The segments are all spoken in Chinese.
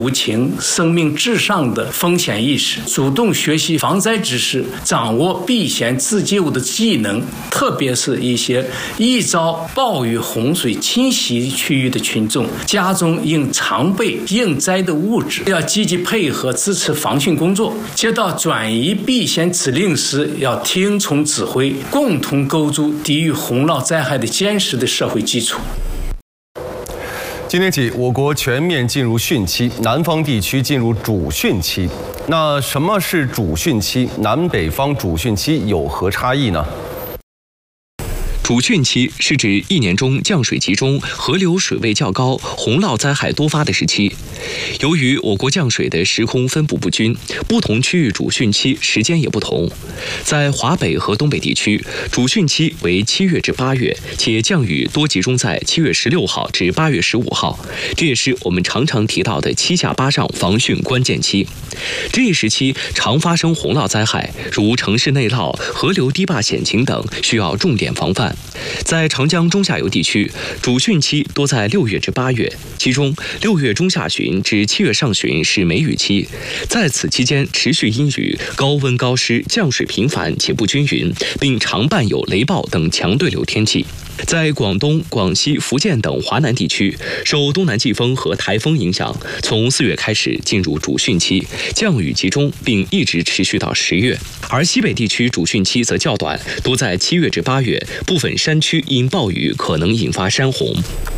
无情生命至上的风险意识，主动学习防灾知识，掌握避险自救的技能，特别是一些易遭暴雨洪水侵袭区域的群众，家中应常备应灾的物质，要积极配合支持防汛工作。接到转移避险指令时，要听从指挥，共同构筑抵御洪涝灾害的坚实的社会基础。 今天起，我国全面进入汛期，南方地区进入主汛期。那什么是主汛期？南北方主汛期有何差异呢？ 主汛期是指一年中降水集中、河流水位较高、洪涝灾害多发的时期。由于我国降水的时空分布不均，不同区域主汛期时间也不同。在华北和东北地区，主汛期为7月至8月，且降雨多集中在7月16号至8月15号，这也是我们常常提到的7下8上防汛关键期。这一时期常发生洪涝灾害，如城市内涝、河流堤坝险情等，需要重点防范。在长江中下游地区，主汛期多在6月至8月，其中6月中下旬至7月上旬是梅雨期，在此期间持续阴雨、高温高湿、降水频繁且不均匀，并常伴有雷暴等强对流天气。在广东、广西、福建等华南地区，受东南季风和台风影响，从4月开始进入主汛期，降雨集中，并一直持续到10月。而西北地区主汛期则较短，多在7月至8月，部分山区因暴雨可能引发山洪。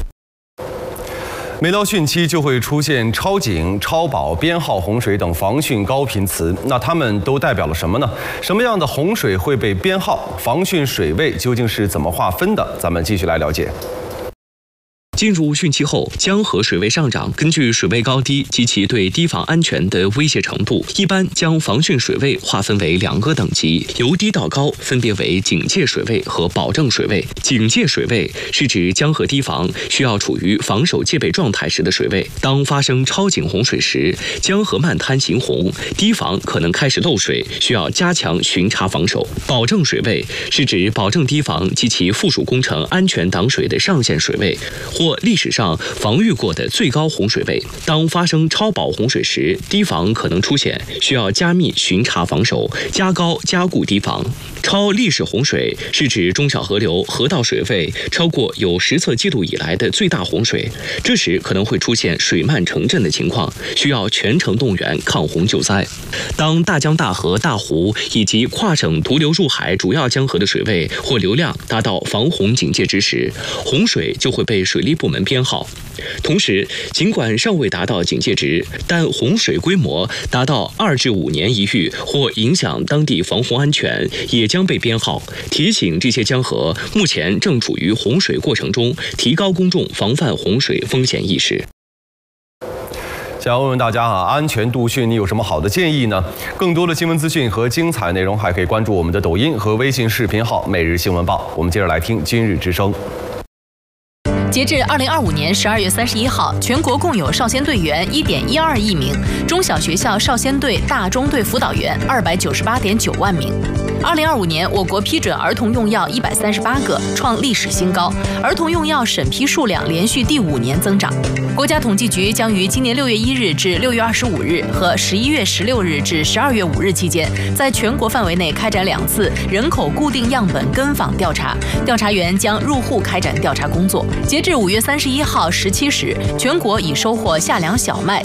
每到汛期就会出现超警、超保、编号洪水等防汛高频词，那它们都代表了什么呢？什么样的洪水会被编号？防汛水位究竟是怎么划分的？咱们继续来了解。 进入汛期后，江河水位上涨，根据水位高低及其对堤防安全的威胁程度，一般将防汛水位划分为2个等级，由低到高分别为警戒水位和保证水位。警戒水位是指江河堤防需要处于防守戒备状态时的水位，当发生超警洪水时，江河漫滩行洪，堤防可能开始漏水，需要加强巡查防守。保证水位是指保证堤防及其附属工程安全挡水的上限水位，或历史上防御过的最高洪水位。当发生超保洪水时，堤防可能出现需要加密巡查防守、加高加固堤防。超历史洪水是指中小河流河道水位超过有实测记录以来的最大洪水，这时可能会出现水漫城镇的情况，需要全城动员抗洪救灾。当大江大河、大湖以及跨省独流入海主要江河的水位或流量达到防洪警戒值时，洪水就会被水利部门编号。同时，尽管尚未达到警戒值，但洪水规模达到2至5年一遇或影响当地防洪安全，也将被编号，提醒这些江河目前正处于洪水过程中，提高公众防范洪水风险意识。 想要问问大家安全度汛你有什么好的建议呢？更多的新闻资讯和精彩内容，还可以关注我们的抖音和微信视频号“每日新闻报”。我们接着来听今日之声。 截至2025年12月31号，全国共有少先队员1.12亿名，中小学校少先队、大中队辅导员298.9万名。2025年，我国批准儿童用药138个，创历史新高，儿童用药审批数量连续第5年增长。国家统计局将于今年6月1日至6月25日和11月16日至12月5日期间，在全国范围内开展2次人口固定样本跟访调查，调查员将入户开展调查工作。截至5月31号17时，全国已收获夏粮小麦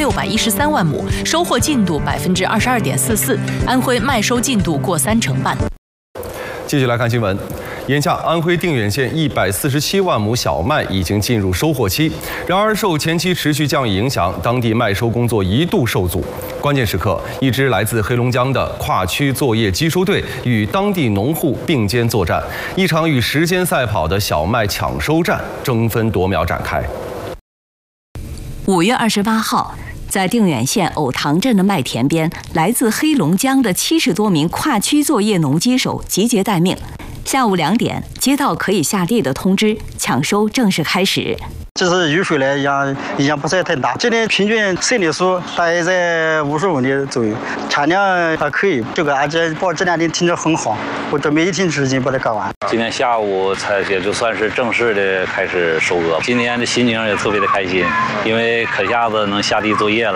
7613万亩，收获进度22.44%，安徽麦收进度过30%半。 继续来看新闻。眼下，安徽定远县147万亩小麦已经进入收获期，然而受前期持续降雨影响，当地麦收工作一度受阻。关键时刻，一支来自黑龙江的跨区作业机收队与当地农户并肩作战，一场与时间赛跑的小麦抢收战争分夺秒展开。 5月28号。在定远县藕塘镇的麦田边，来自黑龙江的70多名跨区作业农机手集结待命。下午2点，接到可以下地的通知，抢收正式开始。 其实雨水来影响不是太大。今年平均森林数大概在50公里左右，产量还可以。这个而且这2天天气很好，我准备1天时间把它干完。 今天下午才也就算是正式的开始收割，今天的心情也特别的开心，因为可下子能下地作业了。